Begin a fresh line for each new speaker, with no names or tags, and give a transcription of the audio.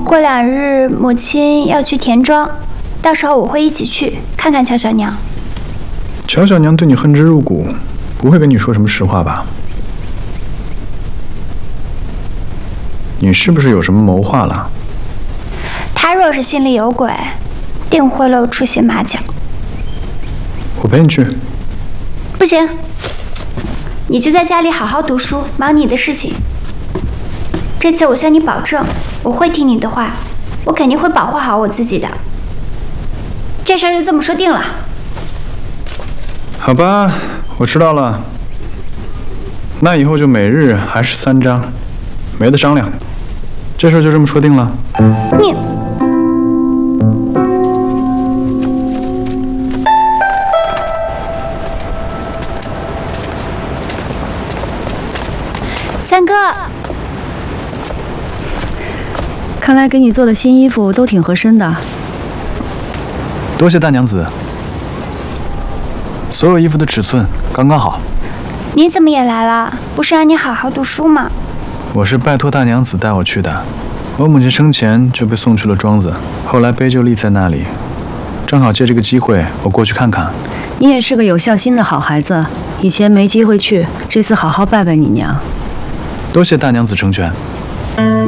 过2日母亲要去田庄，到时候我会一起去看看乔小娘。
乔小娘对你恨之入骨，不会跟你说什么实话吧？你是不是有什么谋划了？
她若是心里有鬼，定会露出些马脚。
我陪你去。
不行，你就在家里好好读书，忙你的事情。这次我向你保证，我会听你的话，我肯定会保护好我自己的。这事儿就这么说定了。
好吧，我知道了。那以后就每日还是3张，没得商量。这事儿就这么说定了。
你。三哥，
看来给你做的新衣服都挺合身的。
多谢大娘子，所有衣服的尺寸刚刚好。
你怎么也来了？不是让你好好读书吗？
我是拜托大娘子带我去的。我母亲生前就被送去了庄子，后来碑就立在那里，正好借这个机会，我过去看看。
你也是个有孝心的好孩子，以前没机会去，这次好好拜拜你娘。
多谢大娘子成全。